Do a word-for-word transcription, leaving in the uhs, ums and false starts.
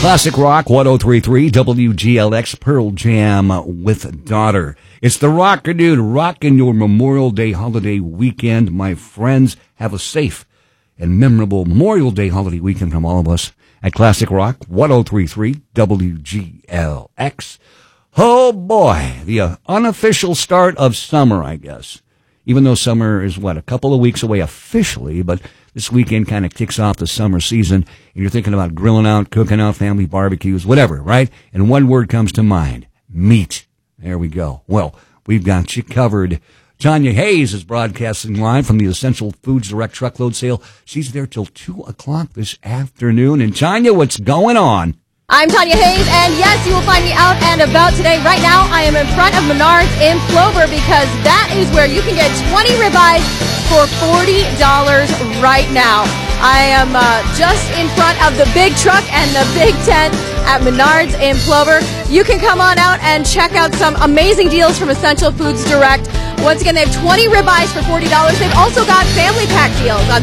Classic Rock one oh three point three W G L X, Pearl Jam with Daughter. It's the Rocker Dude rocking your Memorial Day holiday weekend. My friends, have a safe and memorable Memorial Day holiday weekend from all of us at Classic Rock one oh three point three W G L X. Oh boy, the uh, unofficial start of summer, I guess. Even though summer is, what, a couple of weeks away officially, but this weekend kind of kicks off the summer season, and you're thinking about grilling out, cooking out, family barbecues, whatever, right? And one word comes to mind: meat. There we go. Well, we've got you covered. Tanya Hayes is broadcasting live from the Essential Foods Direct Truckload Sale. She's there till two o'clock this afternoon. And Tanya, what's going on? I'm Tanya Hayes, and yes, you will find me out and about today. Right now, I am in front of Menards in Plover because that is where you can get twenty ribeyes for forty dollars right now. I am uh, just in front of the big truck and the big tent at Menards in Plover. You can come on out and check out some amazing deals from Essential Foods Direct. Once again, they have twenty ribeyes for forty dollars. They've also got family pack deals on